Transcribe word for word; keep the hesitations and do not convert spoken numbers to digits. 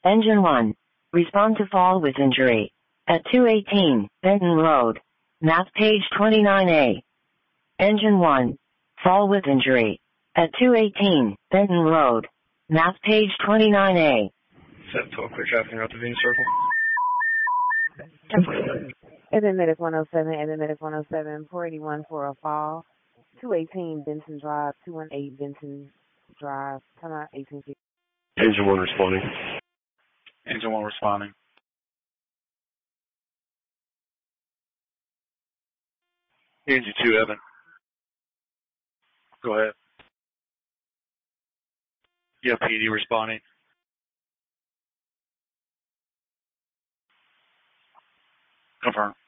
Engine one. Respond to fall with injury. At two eighteen, Benton Road. Map page twenty-nine A. Engine one. Fall with injury. At two eighteen, Benton Road. Map page twenty-nine A. Set twelve, clear traffic out to Venus Circle. And then medic one oh seven, and then medic one oh seven, four eighty-one for a fall. two eighteen Benson Drive, two eighteen Benson Drive, come out eighteen fifty. Engine one responding. Engine one responding. Engine two, Evan. Go ahead. Yeah, P D responding. Confirm.